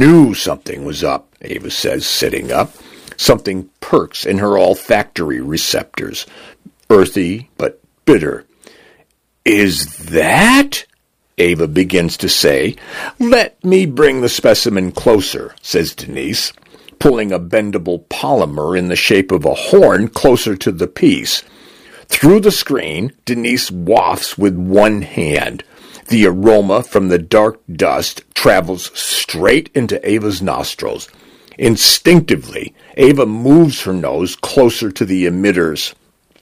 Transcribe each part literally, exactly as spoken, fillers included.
knew something was up, Ava says, sitting up. Something perks in her olfactory receptors. Earthy, but bitter. Is that? Ava begins to say. Let me bring the specimen closer, says Denise, pulling a bendable polymer in the shape of a horn closer to the piece. Through the screen, Denise wafts with one hand. The aroma from the dark dust travels straight into Ava's nostrils. Instinctively, Ava moves her nose closer to the emitters.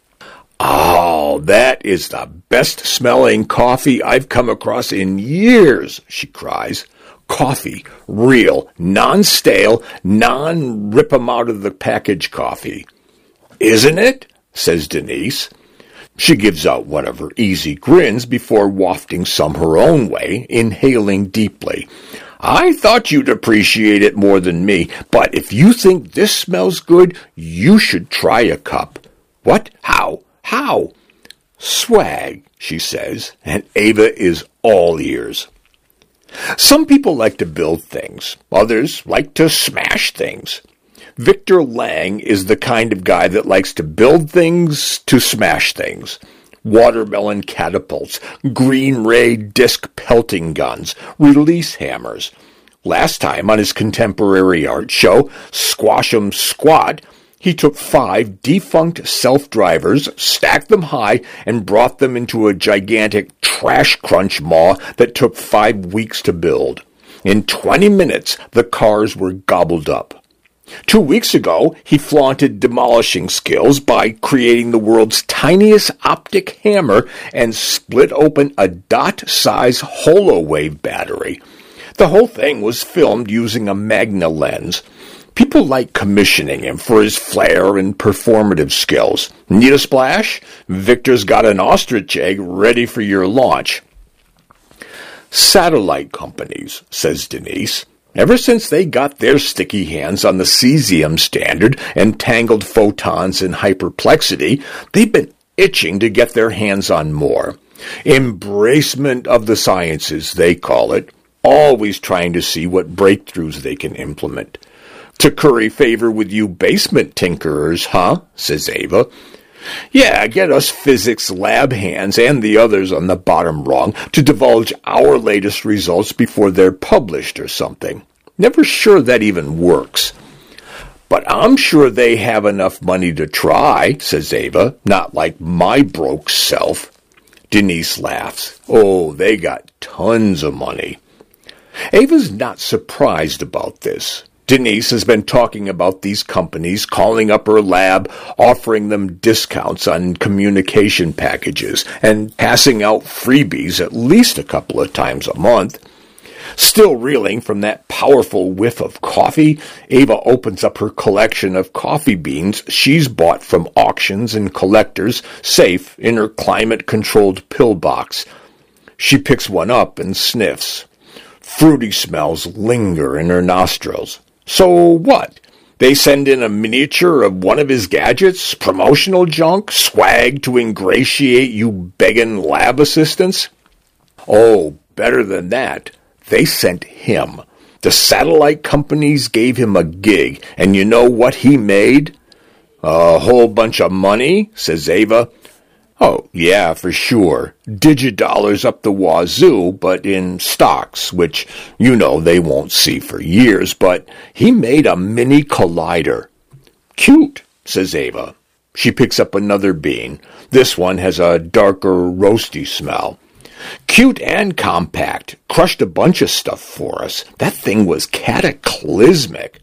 Oh, that is the best-smelling coffee I've come across in years, she cries. Coffee, real, non-stale, non-rip-em-out-of-the-package coffee. Isn't it? Says Denise. She gives out one of her easy grins before wafting some her own way, inhaling deeply. I thought you'd appreciate it more than me, but if you think this smells good, you should try a cup. What? How? How? Swag, she says, and Ava is all ears. Some people like to build things. Others like to smash things. Victor Lang is the kind of guy that likes to build things to smash things. Watermelon catapults, green ray disc pelting guns, release hammers. Last time on his contemporary art show, Squash 'em Squat, he took five defunct self-drivers, stacked them high, and brought them into a gigantic trash crunch maw that took five weeks to build. In twenty minutes, the cars were gobbled up. Two weeks ago, he flaunted demolishing skills by creating the world's tiniest optic hammer and split open a dot-size holowave battery. The whole thing was filmed using a Magna lens. People like commissioning him for his flair and performative skills. Need a splash? Victor's got an ostrich egg ready for your launch. Satellite companies, says Denise. Ever since they got their sticky hands on the cesium standard and tangled photons in hyperplexity, they've been itching to get their hands on more. Embracement of the sciences, they call it, always trying to see what breakthroughs they can implement. To curry favor with you basement tinkerers, huh? Says Ava. Yeah, get us physics lab hands and the others on the bottom rung to divulge our latest results before they're published or something. Never sure that even works. But I'm sure they have enough money to try, says Ava, not like my broke self. Denise laughs. Oh, they got tons of money. Ava's not surprised about this. Denise has been talking about these companies, calling up her lab, offering them discounts on communication packages, and passing out freebies at least a couple of times a month. Still reeling from that powerful whiff of coffee, Ava opens up her collection of coffee beans she's bought from auctions and collectors, safe in her climate-controlled pill box. She picks one up and sniffs. Fruity smells linger in her nostrils. So what? They send in a miniature of one of his gadgets, promotional junk, swag to ingratiate you begging lab assistants? Oh, better than that. They sent him. The satellite companies gave him a gig, and you know what he made? A whole bunch of money, says Ava. Oh, yeah, for sure. Digidollars up the wazoo, but in stocks, which, you know, they won't see for years, but he made a mini collider. Cute, says Ava. She picks up another bean. This one has a darker, roasty smell. Cute and compact. Crushed a bunch of stuff for us. That thing was cataclysmic,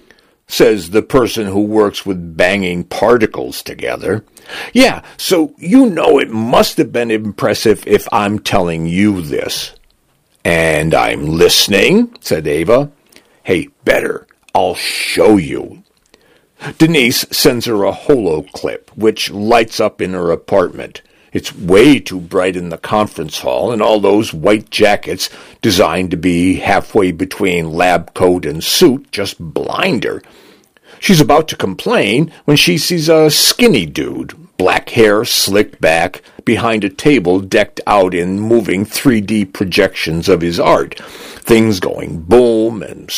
says the person who works with banging particles together. Yeah, so you know it must have been impressive if I'm telling you this. And I'm listening, said Ava. Hey, better. I'll show you. Denise sends her a holo clip, which lights up in her apartment. It's way too bright in the conference hall, and all those white jackets, designed to be halfway between lab coat and suit, just blind her. She's about to complain when she sees a skinny dude, black hair slicked back, behind a table decked out in moving three D projections of his art, things going boom and